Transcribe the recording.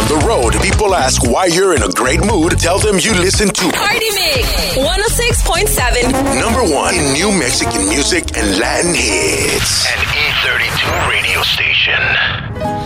the road, people ask why you're in a great mood. Tell them you listen to Party Mix 106.7. number one in new Mexican music and Latin hits. An E32 radio station.